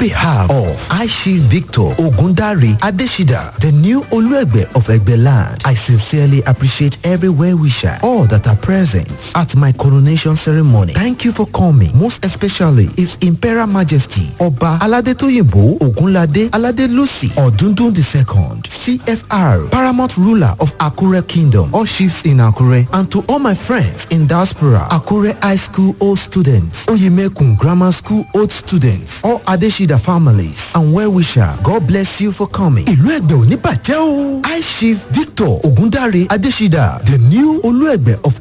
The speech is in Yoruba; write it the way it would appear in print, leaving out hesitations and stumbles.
behalf of Chief Victor Ogundare Adeshida, the new Oluegbe of Egbeland, I sincerely appreciate every well-wisher, all that are present at my coronation ceremony. Thank you for coming, most especially His Imperial Majesty Oba Aladetoyinbo Ogunlade Aladelusi Odundun II, CFR, Paramount Ruler of Akure Kingdom, all chiefs in Akure, and to all my friends in diaspora, Akure High School old students, Oyemekun Grammar School old students, all Adeshida families, and well-wisher, God bless you for coming. Ìlú Ẹ̀gbẹ́ ò ní bàjẹ́ o. I Chief Victor Ogundare Adeshida, the new Oluegbe of